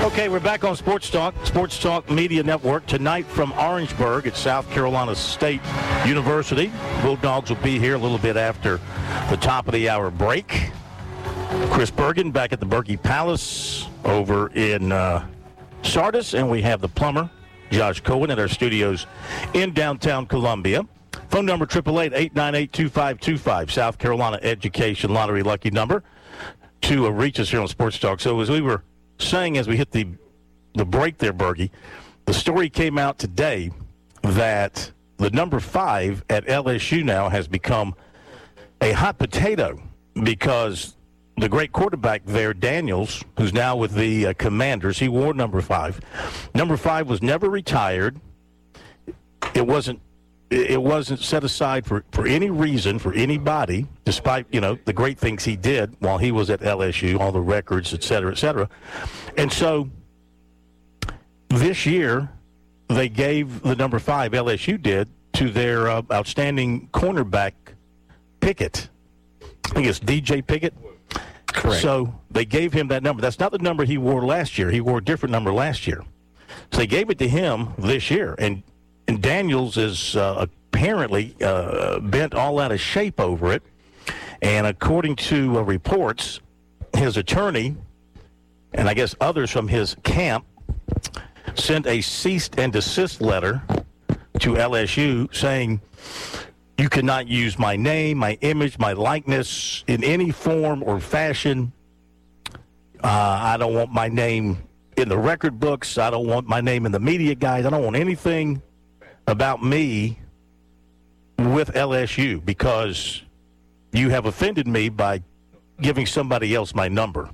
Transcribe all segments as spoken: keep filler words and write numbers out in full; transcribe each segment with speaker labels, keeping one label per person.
Speaker 1: Okay, we're back on Sports Talk, Sports Talk Media Network. Tonight from Orangeburg at South Carolina State University. Bulldogs will be here a little bit after the top of the hour break. Chris Bergen back at the Berkey Palace over in uh, Sardis, and we have the plumber, Josh Cohen, at our studios in downtown Columbia. Phone number, eight eight eight, eight nine eight, two five two five, South Carolina Education Lottery lucky number to uh, reach us here on Sports Talk. So as we were saying as we hit the the break there, Bergie, the story came out today that the number five at L S U now has become a hot potato because the great quarterback there, Daniels, who's now with the uh, Commanders, he wore number five. Number five was never retired. It wasn't it wasn't set aside for, for any reason, for anybody, despite, you know, the great things he did while he was at L S U, all the records, et cetera, et cetera. And so this year they gave the number five, L S U did, to their uh, outstanding cornerback, Pickett. I think it's D J Pickett.
Speaker 2: Correct.
Speaker 1: So they gave him that number. That's not the number he wore last year. He wore a different number last year. So they gave it to him this year. And And Daniels is uh, apparently uh, bent all out of shape over it. And according to uh, reports, his attorney, and I guess others from his camp, sent a cease and desist letter to L S U saying, you cannot use my name, my image, my likeness in any form or fashion. Uh, I don't want my name in the record books. I don't want my name in the media guides. I don't want anything about me with L S U because you have offended me by giving somebody else my number.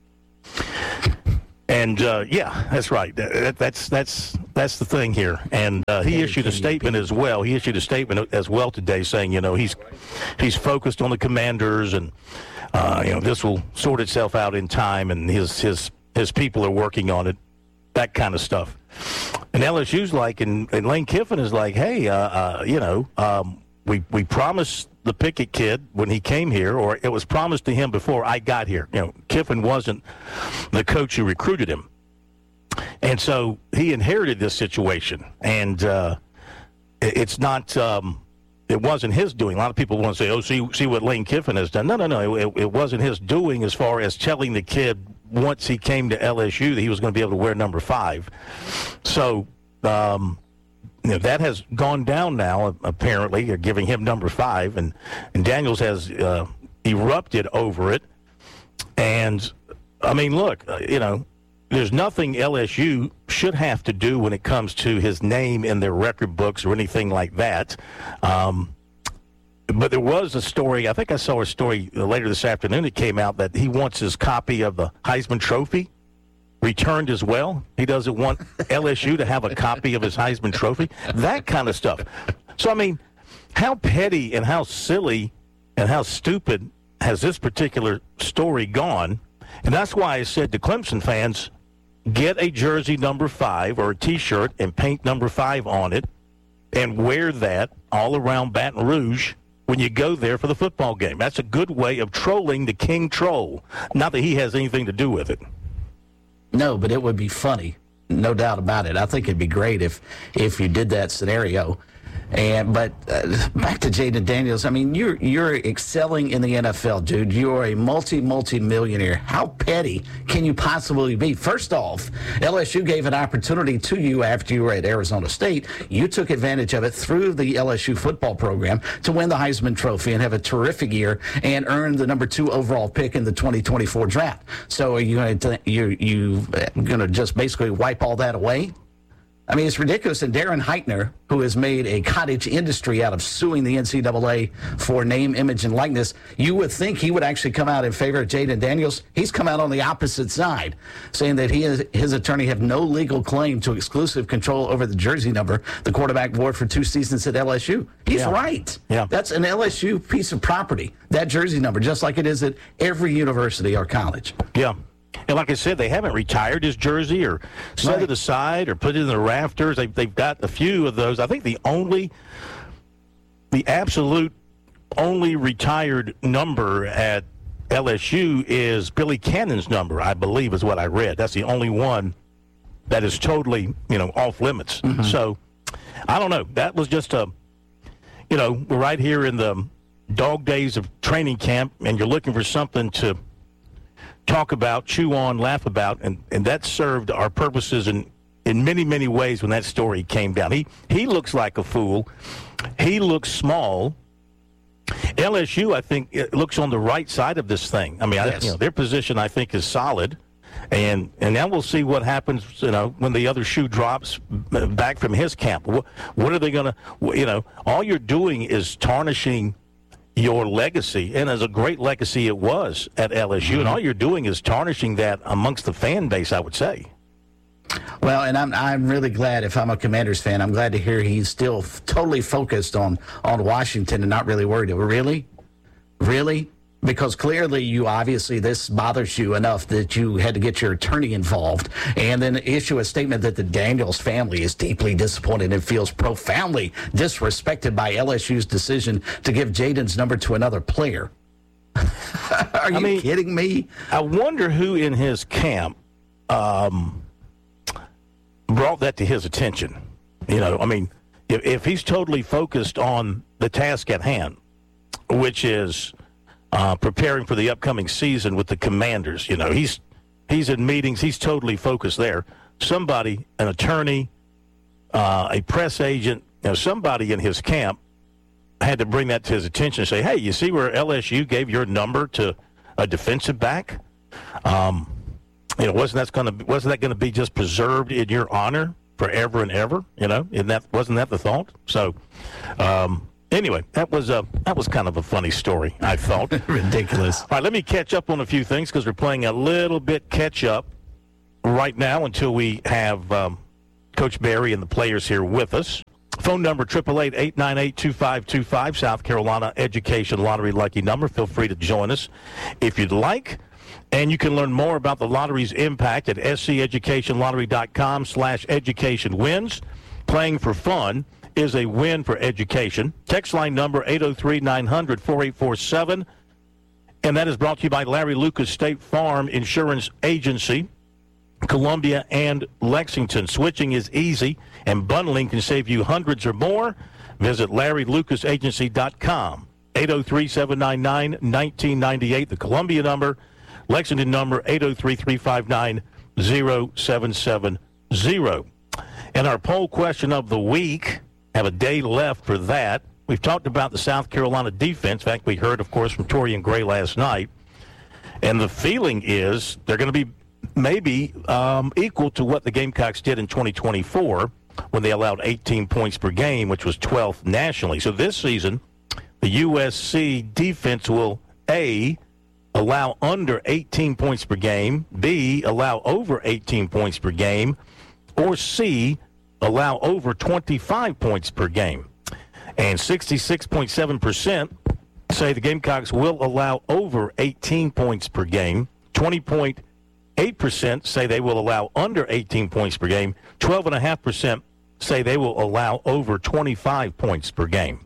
Speaker 1: And uh, yeah, that's right. That, that's that's that's the thing here. And uh, he issued a statement as well. He issued a statement as well today, saying, you know, he's he's focused on the Commanders, and uh, you know, this will sort itself out in time, and his his his people are working on it. That kind of stuff. And L S U's like, and, and Lane Kiffin is like, hey, uh, uh, you know, um, we we promised the Pickett kid when he came here, or it was promised to him before I got here. You know, Kiffin wasn't the coach who recruited him. And so he inherited this situation. And uh, it, it's not, um, it wasn't his doing. A lot of people want to say, oh, see, see what Lane Kiffin has done. No, no, no, it, it wasn't his doing as far as telling the kid once he came to L S U that he was going to be able to wear number five. So um, you know, that has gone down now, apparently. They're giving him number five, and, and Daniels has uh, erupted over it. And, I mean, look, uh, you know, there's nothing L S U should have to do when it comes to his name in their record books or anything like that. Um But there was a story, I think I saw a story later this afternoon that came out that he wants his copy of the Heisman Trophy returned as well. He doesn't want L S U to have a copy of his Heisman Trophy. That kind of stuff. So, I mean, how petty and how silly and how stupid has this particular story gone? And that's why I said to Clemson fans, get a jersey number five or a T-shirt and paint number five on it and wear that all around Baton Rouge when you go there for the football game. That's a good way of trolling the King Troll. Not that he has anything to do with it.
Speaker 2: No, but it would be funny, no doubt about it. I think it'd be great if if you did that scenario. And but uh, back to Jayden Daniels. I mean, you're you're excelling in the N F L, dude. You're a multi multi millionaire. How petty can you possibly be? First off, L S U gave an opportunity to you after you were at Arizona State. You took advantage of it through the L S U football program to win the Heisman Trophy and have a terrific year and earn the number two overall pick in the twenty twenty-four draft. So are you going to you you going to just basically wipe all that away? I mean, it's ridiculous. And Darren Heitner, who has made a cottage industry out of suing the N C double A for name, image, and likeness, you would think he would actually come out in favor of Jayden Daniels. He's come out on the opposite side, saying that he is, his attorney have no legal claim to exclusive control over the jersey number the quarterback wore for two seasons at L S U. He's
Speaker 1: yeah.
Speaker 2: right.
Speaker 1: Yeah.
Speaker 2: That's an L S U piece of property, that jersey number, just like it is at every university or college.
Speaker 1: Yeah. And like I said, they haven't retired his jersey or set
Speaker 2: right.
Speaker 1: it aside or put it in the rafters. They've, they've got a few of those. I think the only, the absolute only retired number at L S U is Billy Cannon's number, I believe is what I read. That's the only one that is totally, you know, off limits. Mm-hmm. So, I don't know. That was just a, you know, we're right here in the dog days of training camp, and you're looking for something to talk about, chew on, laugh about, and, and that served our purposes in, in many, many ways when that story came down. He he looks like a fool. He looks small. L S U, I think, it looks on the right side of this thing. I mean, yes. I, you know, their position, I think, is solid. And and now we'll see what happens, you know, when the other shoe drops back from his camp. What, what are they going to, you know, all you're doing is tarnishing your legacy, and as a great legacy it was at L S U, mm-hmm. and all you're doing is tarnishing that amongst the fan base, I would say.
Speaker 2: Well, and I'm I'm really glad, if I'm a Commanders fan, I'm glad to hear he's still f- totally focused on, on Washington and not really worried. Really? Really? Because clearly you obviously this bothers you enough that you had to get your attorney involved and then issue a statement that the Daniels family is deeply disappointed and feels profoundly disrespected by L S U's decision to give Jaden's number to another player. Are you I mean, kidding me?
Speaker 1: I wonder who in his camp um, brought that to his attention. You know, I mean, if, if he's totally focused on the task at hand, which is Uh, preparing for the upcoming season with the Commanders. You know, he's he's in meetings. He's totally focused there. Somebody, an attorney, uh, a press agent, you know, somebody in his camp had to bring that to his attention and say, hey, you see where L S U gave your number to a defensive back? Um, you know, wasn't that going to wasn't that going to be just preserved in your honor forever and ever? You know, and that wasn't that the thought? So. Um, Anyway, that was a that was kind of a funny story, I thought.
Speaker 2: Ridiculous.
Speaker 1: All right, let me catch up on a few things because we're playing a little bit catch up right now until we have um, Coach Barry and the players here with us. Phone number, eight eight eight, eight nine eight, two five two five, South Carolina Education Lottery Lucky Number. Feel free to join us if you'd like. And you can learn more about the lottery's impact at sceducationlottery.com slash education wins. Playing for fun is a win for education. Text line number eight oh three, nine hundred, four eight four seven. And that is brought to you by Larry Lucas State Farm Insurance Agency, Columbia and Lexington. Switching is easy, and bundling can save you hundreds or more. Visit larry lucas agency dot com. eight oh three, seven nine nine, one nine nine eight, the Columbia number. Lexington number, eight oh three, three five nine, oh seven seven oh. And our poll question of the week, have a day left for that. We've talked about the South Carolina defense. In fact, we heard, of course, from Torian Gray last night. And the feeling is they're going to be maybe um, equal to what the Gamecocks did in twenty twenty-four when they allowed eighteen points per game, which was twelfth nationally. So this season, the U S C defense will, A, allow under eighteen points per game, B, allow over eighteen points per game, or C, allow over twenty-five points per game. And sixty-six point seven percent say the Gamecocks will allow over eighteen points per game. twenty point eight percent say they will allow under eighteen points per game. twelve point five percent say they will allow over twenty-five points per game.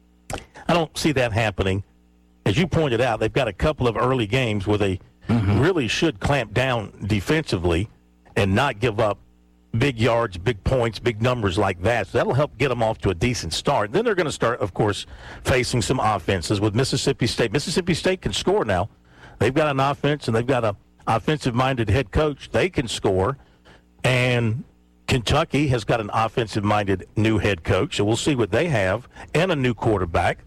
Speaker 1: I don't see that happening. As you pointed out, they've got a couple of early games where they mm-hmm. really should clamp down defensively and not give up big yards, big points, big numbers like that. So that'll help get them off to a decent start. Then they're going to start, of course, facing some offenses with Mississippi State. Mississippi State can score now. They've got an offense, and they've got an offensive-minded head coach. They can score. And Kentucky has got an offensive-minded new head coach. So we'll see what they have, and a new quarterback.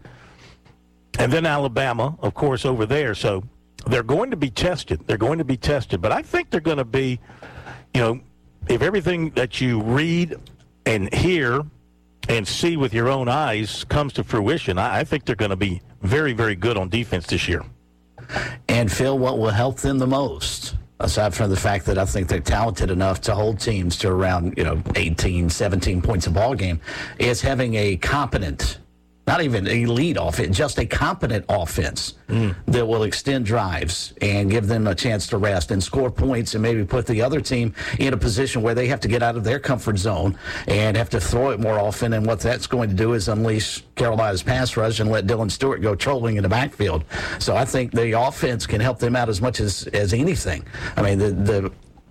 Speaker 1: And then Alabama, of course, over there. So they're going to be tested. They're going to be tested. But I think they're going to be, you know, if everything that you read and hear and see with your own eyes comes to fruition, I, I think they're going to be very, very good on defense this year.
Speaker 2: And, Phil, what will help them the most, aside from the fact that I think they're talented enough to hold teams to around, you know, eighteen, seventeen points a ball game, is having a competent, not even elite offense, just a competent offense mm. that will extend drives and give them a chance to rest and score points and maybe put the other team in a position where they have to get out of their comfort zone and have to throw it more often. And what that's going to do is unleash Carolina's pass rush and let Dylan Stewart go trolling in the backfield. So I think the offense can help them out as much as, as anything. I mean, the, the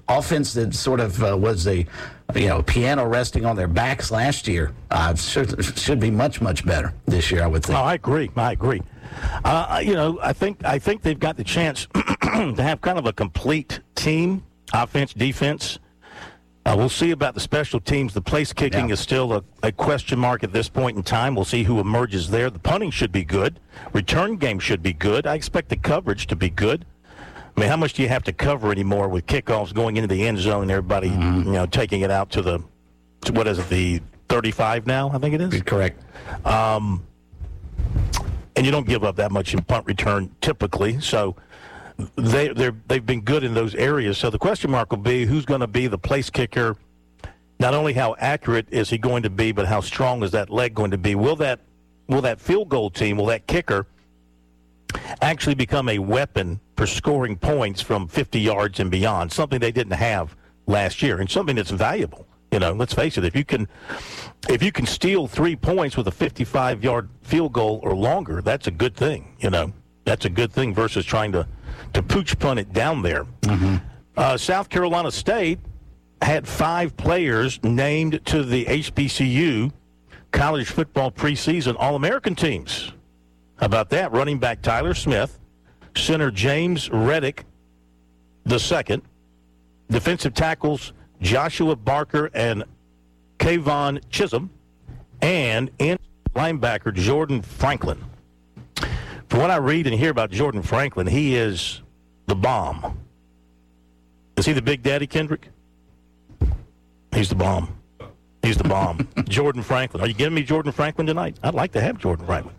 Speaker 2: offense that sort of uh, was a, you know, piano resting on their backs last year uh, should, should be much, much better this year, I would think.
Speaker 1: Oh, I agree. I agree. Uh, you know, I think I think they've got the chance to have kind of a complete team, offense, defense. Uh, we'll see about the special teams. The place kicking yeah. is still a, a question mark at this point in time. We'll see who emerges there. The punting should be good. Return game should be good. I expect the coverage to be good. I mean, how much do you have to cover anymore with kickoffs going into the end zone and everybody, mm-hmm. you know, taking it out to the, to what is it, the thirty-five now, I think it is?
Speaker 2: Correct.
Speaker 1: Um, and you don't give up that much in punt return typically, so they, they're, they've been good in those areas. So the question mark will be who's going to be the place kicker. Not only how accurate is he going to be, but how strong is that leg going to be. Will that, will that field goal team, will that kicker actually become a weapon for scoring points from fifty yards and beyond, something they didn't have last year, and something that's valuable. You know, let's face it, if you can if you can steal three points with a fifty-five-yard field goal or longer, that's a good thing, you know. That's a good thing versus trying to, to pooch punt it down there. Mm-hmm. Uh, South Carolina State had five players named to the H B C U college football preseason All-American teams. How about that? Running back Tyler Smith, center James Reddick the second, defensive tackles Joshua Barker and Kayvon Chisholm, and in linebacker Jordan Franklin. From what I read and hear about Jordan Franklin, he is the bomb. Is he the Big Daddy, Kendrick? He's the bomb. He's the bomb. Jordan Franklin. Are you giving me Jordan Franklin tonight? I'd like to have Jordan Franklin.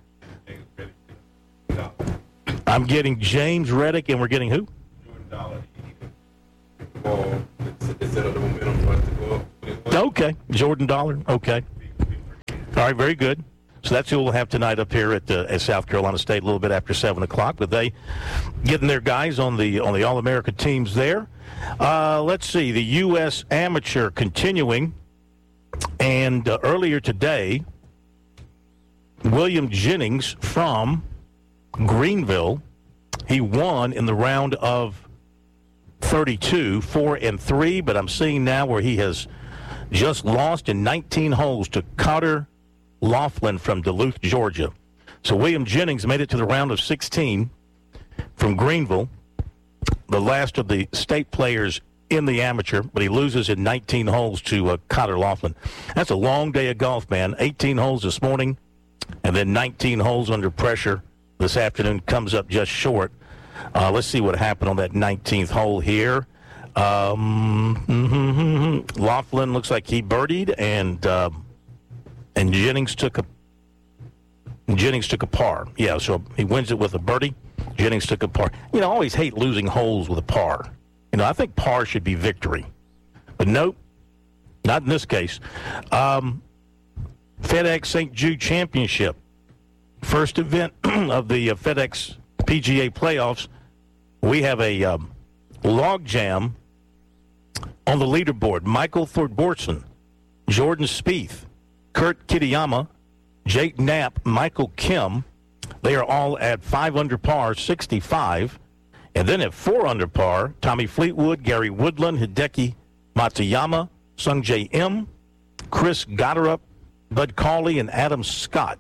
Speaker 1: I'm getting James Reddick, and we're getting who?
Speaker 3: Jordan Dollar. Well, instead of the momentum for us to go up.
Speaker 1: Okay, Jordan Dollar. Okay. All right, very good. So that's who we'll have tonight up here at, uh, at South Carolina State a little bit after seven o'clock. But they getting their guys on the on the All-America teams there. Uh, let's see, the U S Amateur continuing. And uh, earlier today, William Jennings from Greenville, he won in the round of thirty-two, four and three, but I'm seeing now where he has just lost in nineteen holes to Carter Laughlin from Duluth, Georgia. So William Jennings made it to the round of sixteen from Greenville, the last of the state players in the amateur, but he loses in nineteen holes to uh, Carter Laughlin. That's a long day of golf, man. eighteen holes this morning, and then nineteen holes under pressure this afternoon, comes up just short. Uh, let's see what happened on that nineteenth hole here. Um, mm-hmm, Laughlin looks like he birdied, and uh, and Jennings took a Jennings took a par. Yeah, so he wins it with a birdie. Jennings took a par. You know, I always hate losing holes with a par. You know, I think par should be victory, but nope, not in this case. Um, FedEx Saint Jude Championship. First event of the uh, FedEx P G A playoffs. We have a um, log jam on the leaderboard. Michael Thorborson, Jordan Spieth, Kurt Kitayama, Jake Knapp, Michael Kim. They are all at five under par, sixty-five. And then at four under par, Tommy Fleetwood, Gary Woodland, Hideki Matsuyama, Sungjae M, Chris Gotterup, Bud Cauley, and Adam Scott.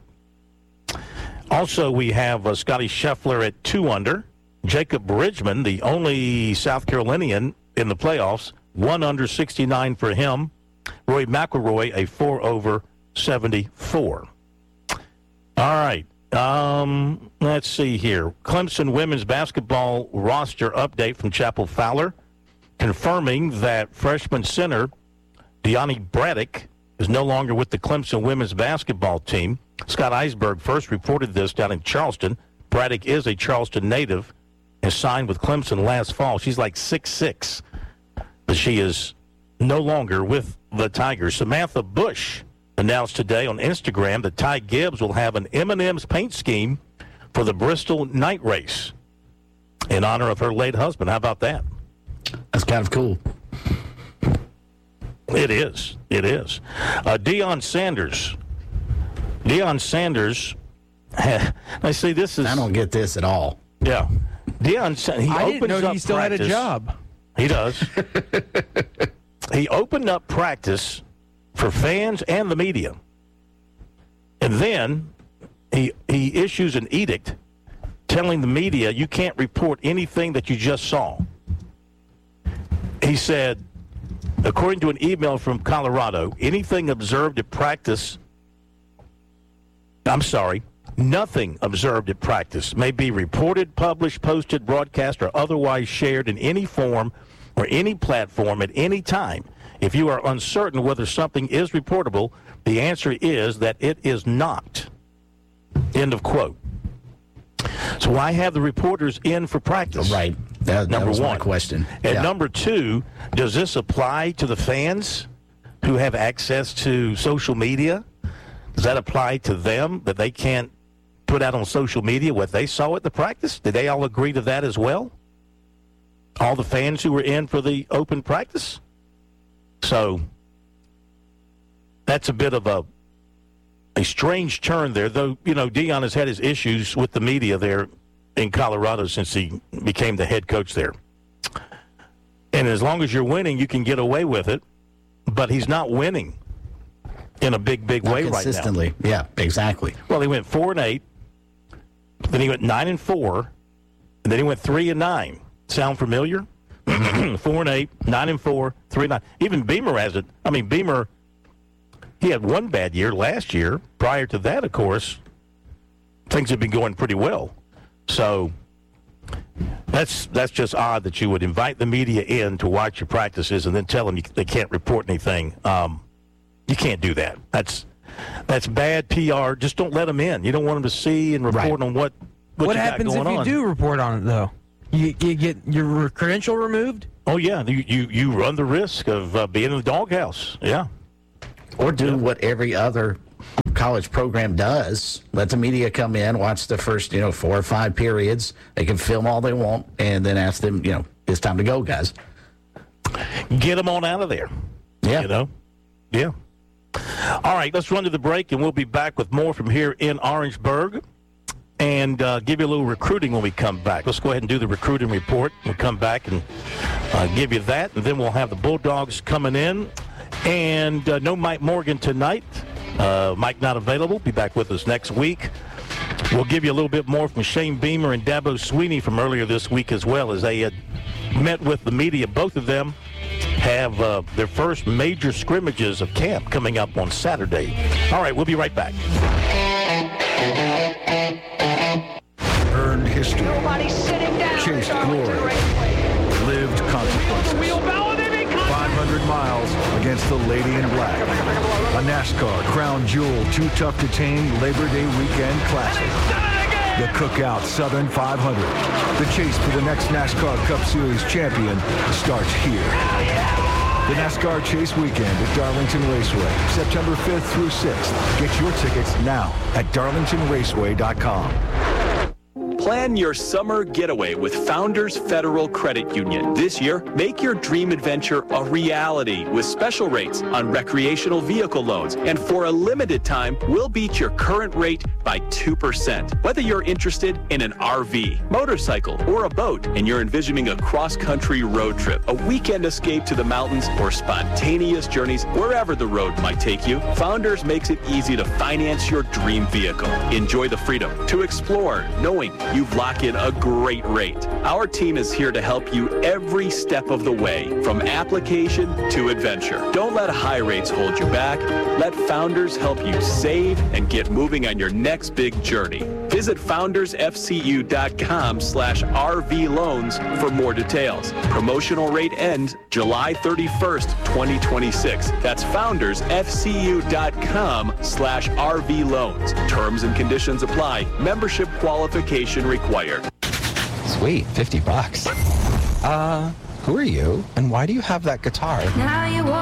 Speaker 1: Also, we have uh, Scotty Scheffler at two under. Jacob Bridgman, the only South Carolinian in the playoffs, one under, sixty-nine for him. Roy McIlroy, a four over, seventy-four. All right. Um, let's see here. Clemson women's basketball roster update from Chapel Fowler, confirming that freshman center Deani Braddock is no longer with the Clemson women's basketball team. Scott Eisberg first reported this down in Charleston. Braddock is a Charleston native and signed with Clemson last fall. She's like six six, but she is no longer with the Tigers. Samantha Bush announced today on Instagram that Ty Gibbs will have an M and M's paint scheme for the Bristol night race in honor of her late husband. How about that?
Speaker 2: That's kind of cool.
Speaker 1: It is. It is. Uh, Deion Sanders. Deion Sanders. I see this is.
Speaker 2: I don't get this at all.
Speaker 1: Yeah. Deion. He
Speaker 4: I
Speaker 1: opens
Speaker 4: didn't know
Speaker 1: up
Speaker 4: he still
Speaker 1: practice.
Speaker 4: had a job.
Speaker 1: He does. He opened up practice for fans and the media. And then he he issues an edict telling the media you can't report anything that you just saw. He said, according to an email from Colorado, anything observed at practice, I'm sorry, nothing observed at practice may be reported, published, posted, broadcast, or otherwise shared in any form or any platform at any time. If you are uncertain whether something is reportable, the answer is that it is not. End of quote. So why have the reporters in for practice?
Speaker 2: Right. That,
Speaker 1: number
Speaker 2: that was
Speaker 1: one.
Speaker 2: my question.
Speaker 1: And
Speaker 2: yeah.
Speaker 1: number two, does this apply to the fans who have access to social media? Does that apply to them, that they can't put out on social media what they saw at the practice? Did they all agree to that as well? All the fans who were in for the open practice? So that's a bit of a a strange turn there, though, you know, Deion has had his issues with the media there in Colorado since he became the head coach there. And as long as you're winning, you can get away with it, but he's not winning in a big, big
Speaker 2: Not
Speaker 1: way right now.
Speaker 2: Consistently, yeah, exactly.
Speaker 1: Well, he went four and eight, then he went nine and four, and then he went three and nine. Sound familiar? Four and eight, nine and four, three and nine. Even Beamer has it. I mean, Beamer, he had one bad year last year. Prior to that, of course, things have been going pretty well. So that's that's just odd that you would invite the media in to watch your practices and then tell them you, they can't report anything. Um, you can't do that. That's that's bad P R. Just don't let them in. You don't want them to see and report
Speaker 2: Right.
Speaker 1: on what what,
Speaker 4: What
Speaker 1: you
Speaker 4: happens
Speaker 1: got
Speaker 4: if
Speaker 1: going
Speaker 4: you
Speaker 1: on.
Speaker 4: do report on it, though? You, you get your credential removed?
Speaker 1: Oh, yeah. You, you, you run the risk of uh, being in the doghouse. Yeah.
Speaker 2: Or do what every other college program does. Let the media come in, watch the first, you know, four or five periods. They can film all they want, and then ask them, you know, it's time to go, guys.
Speaker 1: Get them on out of there.
Speaker 2: Yeah.
Speaker 1: You know? Yeah. All right, let's run to the break, and we'll be back with more from here in Orangeburg and uh, give you a little recruiting when we come back. Let's go ahead and do the recruiting report. We'll come back and uh, give you that, and then we'll have the Bulldogs coming in. And uh, no Mike Morgan tonight. Uh, Mike not available. Be back with us next week. We'll give you a little bit more from Shane Beamer and Dabo Sweeney from earlier this week as well, as they had met with the media. Both of them have uh, their first major scrimmages of camp coming up on Saturday. All right, we'll be right back.
Speaker 5: Earned history.
Speaker 6: Nobody's sitting down.
Speaker 5: Chased glory. Lived consequences. five hundred miles against the Lady in Black. A NASCAR Crown Jewel Too Tough to Tame Labor Day Weekend Classic. The Cookout Southern five hundred. The chase for the next NASCAR Cup Series champion starts here. The NASCAR Chase Weekend at Darlington Raceway, September fifth through sixth. Get your tickets now at darlington raceway dot com.
Speaker 7: Plan your summer getaway with Founders Federal Credit Union. This year, make your dream adventure a reality with special rates on recreational vehicle loans. And for a limited time, we'll beat your current rate by two percent. Whether you're interested in an R V, motorcycle, or a boat, and you're envisioning a cross-country road trip, a weekend escape to the mountains, or spontaneous journeys wherever the road might take you, Founders makes it easy to finance your dream vehicle. Enjoy the freedom to explore, knowing you've locked in a great rate. Our team is here to help you every step of the way, from application to adventure. Don't let high rates hold you back. Let Founders help you save and get moving on your next big journey. Visit foundersfcu.com slash RV loans for more details. Promotional rate ends July thirty-first, twenty twenty-six. That's foundersfcu.com slash RV loans. Terms and conditions apply. Membership qualification required.
Speaker 8: Sweet, fifty bucks. Uh, who are you? And why do you have that guitar?
Speaker 6: Now you